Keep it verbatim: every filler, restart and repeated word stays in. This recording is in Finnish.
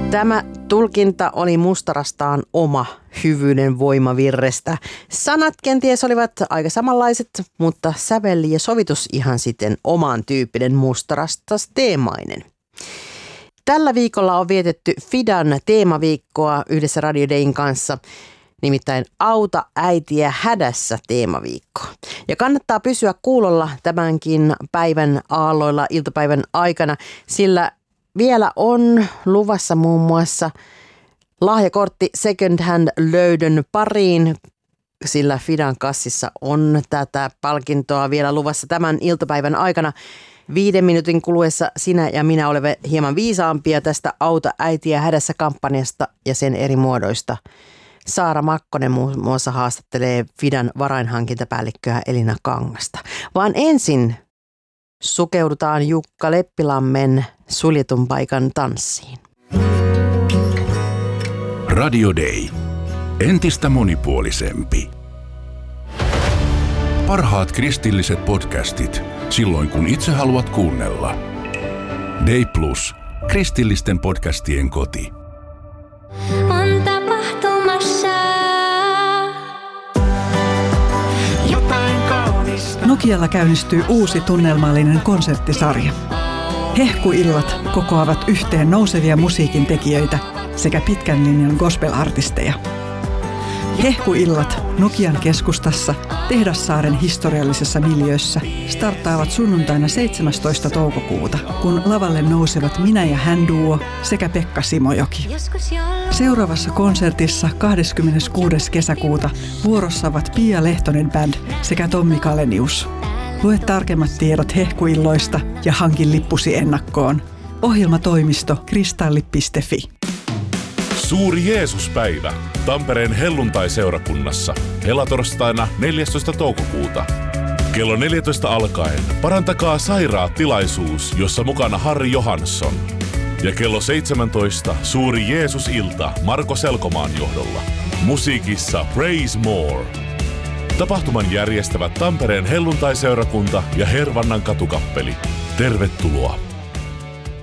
Tämä tulkinta oli mustarastaan oma hyvyyden voimavirrestä. Sanat kenties olivat aika samanlaiset, mutta sävel ja sovitus ihan sitten oman tyyppinen mustarastas teemainen. Tällä viikolla on vietetty Fidan teemaviikkoa yhdessä Radio Dayn kanssa, nimittäin Auta äitiä hädässä teemaviikko. Ja kannattaa pysyä kuulolla tämänkin päivän aalloilla iltapäivän aikana, sillä vielä on luvassa muun muassa lahjakortti second hand löydön pariin, sillä Fidan kassissa on tätä palkintoa vielä luvassa tämän iltapäivän aikana. Viiden minuutin kuluessa sinä ja minä olemme hieman viisaampia tästä Auta äitiä hädässä -kampanjasta ja sen eri muodoista. Saara Makkonen muun muassa haastattelee Fidan varainhankintapäällikköä Elina Kangasta. Vaan ensin sukeudutaan Jukka Leppilammen suljetun paikan tanssiin. Radio Day. Entistä monipuolisempi. Parhaat kristilliset podcastit silloin kun itse haluat kuunnella. Day Plus. Kristillisten podcastien koti. On tapahtumassa jotain kaunista. Nokialla käynnistyy uusi tunnelmallinen konserttisarja. Hehkuillat kokoavat yhteen nousevia musiikin tekijöitä sekä pitkän linjan gospel-artisteja. Hehkuillat Nokian keskustassa Tehdassaaren historiallisessa miljöössä starttaavat sunnuntaina seitsemästoista toukokuuta, kun lavalle nousevat Minä ja hän -duo sekä Pekka Simojoki. Seuraavassa konsertissa kahdeskymmeneskuudes kesäkuuta vuorossa ovat Pia Lehtonen Band sekä Tommi Kalenius. Lue tarkemmat tiedot hehkuilloista ja hankin lippusi ennakkoon. Ohjelmatoimisto kristalli piste fi. Suuri Jeesuspäivä Tampereen helluntai-seurakunnassa helatorstaina neljästoista toukokuuta. Kello neljätoista alkaen Parantakaa sairaat -tilaisuus, jossa mukana Harri Johansson. Ja kello seitsemäntoista Suuri Jeesus-ilta Marko Selkomaan johdolla. Musiikissa Praise More. Tapahtuman järjestävät Tampereen helluntai-seurakunta ja Hervannan katukappeli. Tervetuloa!